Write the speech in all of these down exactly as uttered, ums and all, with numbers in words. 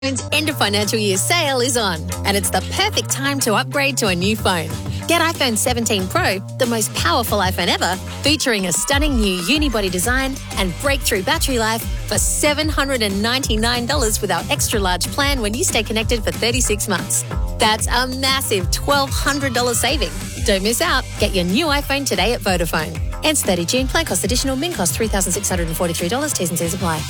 End of financial year sale is on, and it's the perfect time to upgrade to a new phone. Get iPhone seventeen Pro, the most powerful iPhone ever, featuring a stunning new unibody design and breakthrough battery life for seven hundred ninety-nine dollars with our extra large plan when you stay connected for thirty-six months. That's a massive twelve hundred dollars saving. Don't miss out. Get your new iPhone today at Vodafone. Ends thirtieth of June. Plan cost additional. Min cost three thousand six hundred forty-three dollars. T's and C's apply.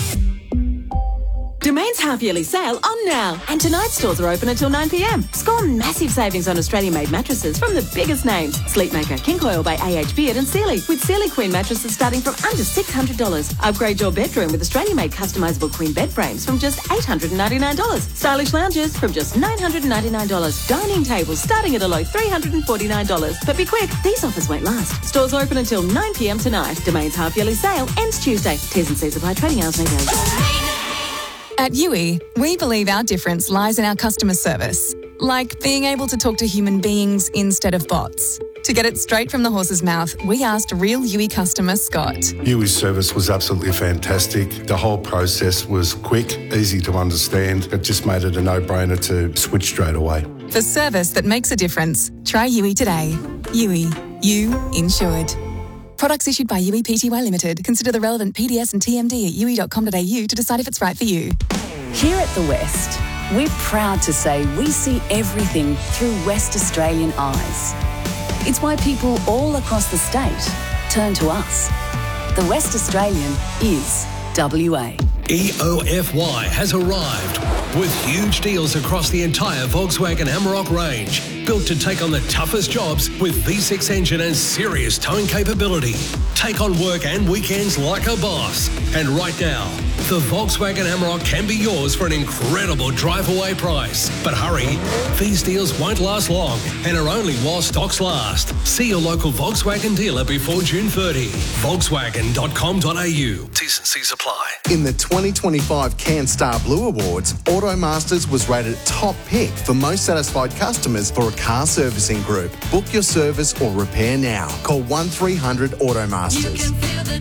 Domain's half-yearly sale on now. And tonight's stores are open until nine p m. Score massive savings on Australian-made mattresses from the biggest names. Sleepmaker, King Coil by A H Beard and Sealy, with Sealy Queen mattresses starting from under six hundred dollars. Upgrade your bedroom with Australian-made customisable queen bed frames from just eight hundred ninety-nine dollars. Stylish lounges from just nine hundred ninety-nine dollars. Dining tables starting at a low three hundred forty-nine dollars. But be quick, these offers won't last. Stores open until nine p m tonight. Domain's half-yearly sale ends Tuesday. T's and C's apply. Trading hours may vary. At U I, we believe our difference lies in our customer service, like being able to talk to human beings instead of bots. To get it straight from the horse's mouth, we asked real U I customer Scott. U I's service was absolutely fantastic. The whole process was quick, easy to understand. It just made it a no-brainer to switch straight away. For service that makes a difference, try U I today. U I, you insured. Products issued by U I Pty Limited. Consider the relevant P D S and T M D at u i dot com dot a u to decide if it's right for you. Here at The West, we're proud to say we see everything through West Australian eyes. It's why people all across the state turn to us. The West Australian is W A. E O F Y has arrived with huge deals across the entire Volkswagen Amarok range. Built to take on the toughest jobs with V six engine and serious towing capability. Take on work and weekends like a boss. And right now, the Volkswagen Amarok can be yours for an incredible drive-away price. But hurry, these deals won't last long and are only while stocks last. See your local Volkswagen dealer before June thirtieth. Volkswagen dot com dot a u. T's and C's apply. In the twenty twenty-five CanStar Blue Awards, Automasters was rated top pick for most satisfied customers for a car servicing group. Book your service or repair now. Call one three hundred Automasters. You can feel the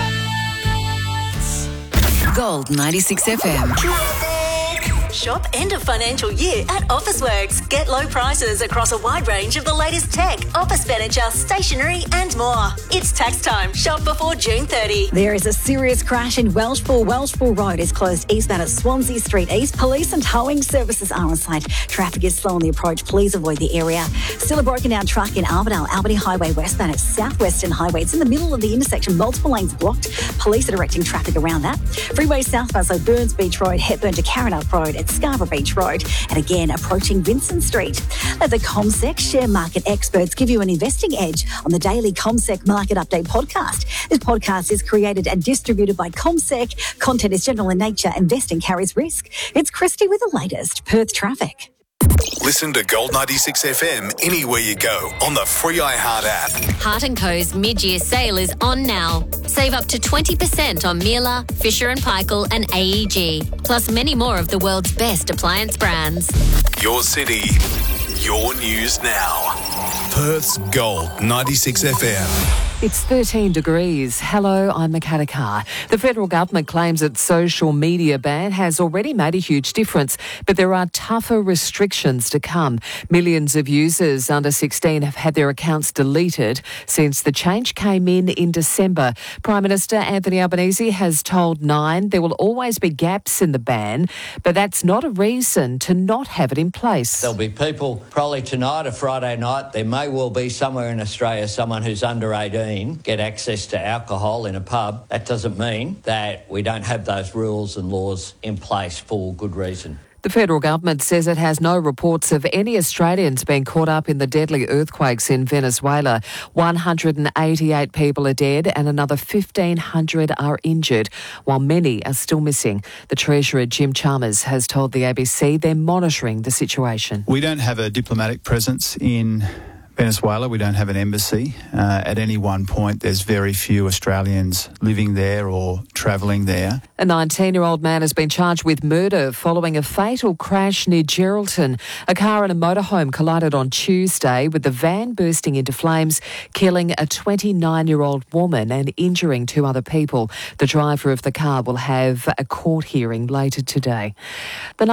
difference. Gold ninety-six F M. Shop end of financial year at Officeworks. Get low prices across a wide range of the latest tech, office furniture, stationery and more. It's tax time. Shop before June thirtieth. There is a serious crash in Welshpool. Welshpool Road is closed eastbound at Swansea Street East. Police and towing services are on site. Traffic is slow on the approach. Please avoid the area. Still a broken down truck in Armadale. Albany Highway westbound at Southwestern Highway. It's in the middle of the intersection. Multiple lanes blocked. Police are directing traffic around that. Freeway southbound, so Burns Beach Road, Hepburn to Carrinup Road at Scarborough Beach Road, and again approaching Vincent Street. Let the CommSec share market experts give you an investing edge on the daily CommSec Market Update podcast. This podcast is created and distributed by CommSec. Content is general in nature. Investing carries risk. It's Christy with the latest Perth traffic. Listen to Gold ninety-six F M anywhere you go on the free iHeart app. Hart and Co's mid-year sale is on now. Save up to twenty percent on Miele, Fisher and Paykel and A E G, plus many more of the world's best appliance brands. Your city, your news now. Perth's Gold ninety-six F M. It's thirteen degrees. Hello, I'm Makata Carr. The federal government claims its social media ban has already made a huge difference, but there are tougher restrictions to come. Millions of users under sixteen have had their accounts deleted since the change came in in December. Prime Minister Anthony Albanese has told Nine there will always be gaps in the ban, but that's not a reason to not have it in place. There'll be people probably tonight or Friday night. There may well be somewhere in Australia someone who's under eighteen get access to alcohol in a pub. That doesn't mean that we don't have those rules and laws in place for good reason. The federal government says it has no reports of any Australians being caught up in the deadly earthquakes in Venezuela. one hundred eighty-eight people are dead and another fifteen hundred are injured, while many are still missing. The Treasurer, Jim Chalmers, has told the A B C they're monitoring the situation. We don't have a diplomatic presence in Venezuela, we don't have an embassy. Uh, at any one point, there's very few Australians living there or travelling there. A nineteen-year-old man has been charged with murder following a fatal crash near Geraldton. A car and a motorhome collided on Tuesday, with the van bursting into flames, killing a twenty-nine-year-old woman and injuring two other people. The driver of the car will have a court hearing later today. The